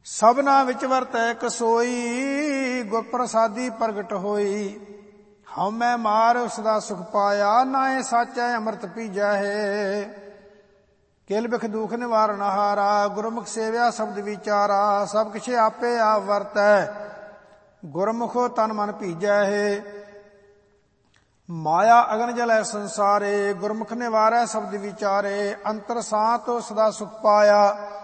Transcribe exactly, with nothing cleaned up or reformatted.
ਸਭਨਾ ਵਿੱਚ ਵਰਤੈ ਕਸੋਈ, ਗੁਰ ਪ੍ਰਸਾਦੀ ਪ੍ਰਗਟ ਹੋਈ। ਹਉਮੈ ਮਾਰ ਸਦਾ ਸੁਖ ਪਾਇਆ, ਨਾਏ ਸਾਚੈ ਅੰਮ੍ਰਿਤ ਪੀਜੈ ਹੈ। ਕਿਲ ਬਿਖ ਦੁਖ ਨਿਵਾਰਨ ਹਾਰਾ, ਗੁਰਮੁਖ ਸੇਵਿਆ ਸ਼ਬਦ ਵਿਚਾਰਾ। ਸਭ ਕਿਛ ਆਪੇ ਆਪ ਵਰਤੈ, ਗੁਰਮੁਖੋ ਤਨ ਮਨ ਭੀਜੈ ਹੈ। ਮਾਇਆ ਅਗਨ ਜਲੈ ਸੰਸਾਰੇ, ਗੁਰਮੁਖ ਨਿਵਾਰੈ ਸ਼ਬਦ ਵਿਚਾਰੇ। ਅੰਤਰ ਸਾਤ ਸਦਾ ਸੁਖ ਪਾਇਆ,